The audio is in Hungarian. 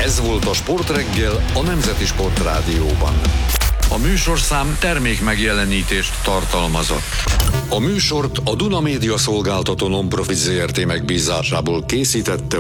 Ez volt a Sportreggel a Nemzeti Sportrádióban. A műsorszám termék megjelenítést tartalmazott. A műsort a Duna Média Szolgáltató Nonprofit Zrt. Megbízásából készítette